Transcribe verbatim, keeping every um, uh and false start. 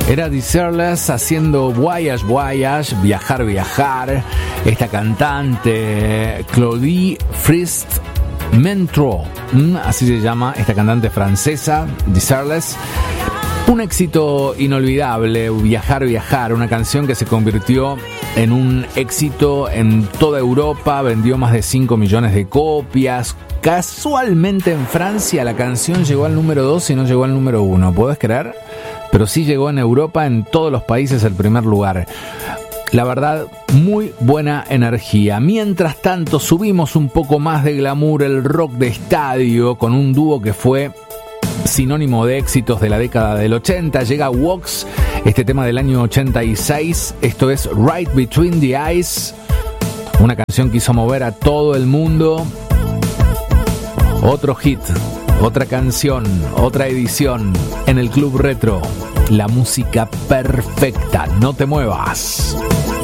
Era Desireless haciendo Voyage Voyage, viajar, viajar. Esta cantante, Claudie Frist-Mentro, así se llama esta cantante francesa, Desireless. Un éxito inolvidable, Viajar, viajar, una canción que se convirtió en un éxito en toda Europa, vendió más de cinco millones de copias. Casualmente en Francia la canción llegó al número dos y no llegó al número uno, ¿podés creer? Pero sí llegó en Europa, en todos los países, el primer lugar. La verdad, muy buena energía. Mientras tanto, subimos un poco más de glamour, el rock de estadio, con un dúo que fue sinónimo de éxitos de la década del ochenta. Llega Wox, este tema del año ochenta y seis. Esto es Right Between the Eyes, una canción que hizo mover a todo el mundo. Otro hit, otra canción, otra edición en el Club Retro. La música perfecta, no te muevas.